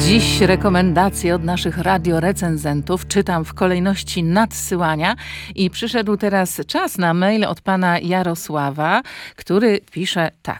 Dziś rekomendacje od naszych radiorecenzentów czytam w kolejności nadsyłania i przyszedł teraz czas na mail od pana Jarosława, który pisze tak.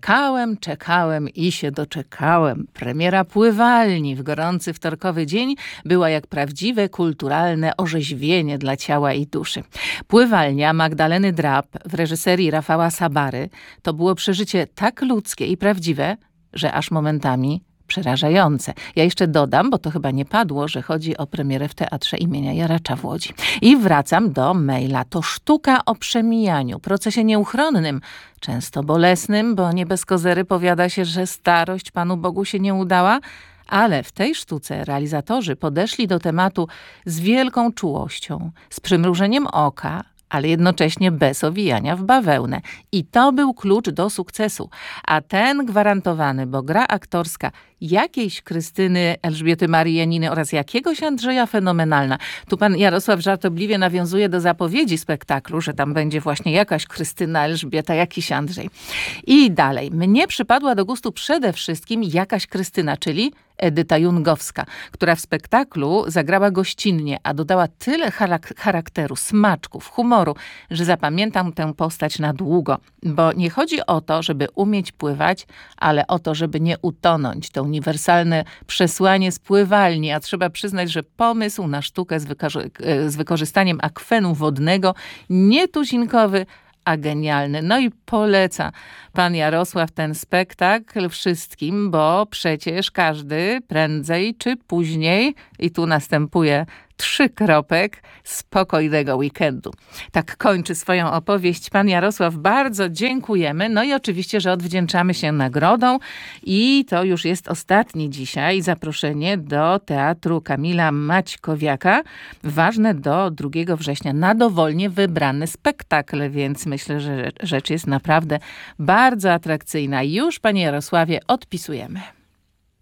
Czekałem i się doczekałem. Premiera Pływalni w gorący wtorkowy dzień była jak prawdziwe kulturalne orzeźwienie dla ciała i duszy. Pływalnia Magdaleny Drab w reżyserii Rafała Sabary to było przeżycie tak ludzkie i prawdziwe, że aż momentami przerażające. Ja jeszcze dodam, bo to chyba nie padło, że chodzi o premierę w Teatrze imienia Jaracza w Łodzi. I wracam do maila. To sztuka o przemijaniu, procesie nieuchronnym, często bolesnym, bo nie bez kozery powiada się, że starość Panu Bogu się nie udała, ale w tej sztuce realizatorzy podeszli do tematu z wielką czułością, z przymrużeniem oka, ale jednocześnie bez owijania w bawełnę. I to był klucz do sukcesu. A ten gwarantowany, bo gra aktorska jakiejś Krystyny, Elżbiety Marii Janiny oraz jakiegoś Andrzeja fenomenalna. Tu pan Jarosław żartobliwie nawiązuje do zapowiedzi spektaklu, że tam będzie właśnie jakaś Krystyna, Elżbieta, jakiś Andrzej. I dalej. Mnie przypadła do gustu przede wszystkim jakaś Krystyna, czyli Edyta Jungowska, która w spektaklu zagrała gościnnie, a dodała tyle charakteru, smaczków, humoru, że zapamiętam tę postać na długo. Bo nie chodzi o to, żeby umieć pływać, ale o to, żeby nie utonąć. To uniwersalne przesłanie z Pływalni, a trzeba przyznać, że pomysł na sztukę z wykorzystaniem akwenu wodnego, nietuzinkowy, a genialny. No i poleca pan Jarosław ten spektakl wszystkim, bo przecież każdy prędzej czy później, i tu następuje 3 kropek, spokojnego weekendu. Tak kończy swoją opowieść pan Jarosław. Bardzo dziękujemy. No i oczywiście, że odwdzięczamy się nagrodą. I to już jest ostatni dzisiaj zaproszenie do Teatru Kamila Maćkowiaka. Ważne do 2 września na dowolnie wybrany spektakl, więc myślę, że rzecz jest naprawdę bardzo atrakcyjna. Już, panie Jarosławie, odpisujemy.